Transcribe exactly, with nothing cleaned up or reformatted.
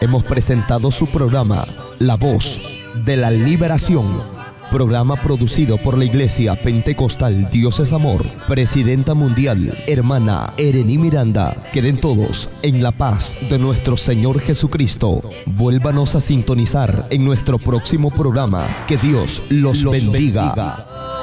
hemos presentado su programa La Voz de la Liberación, programa producido por la Iglesia Pentecostal Dios es Amor, Presidenta Mundial, hermana Erení Miranda. Queden todos en la paz de nuestro Señor Jesucristo. Vuélvanos a sintonizar en nuestro próximo programa. Que Dios los, los bendiga. bendiga.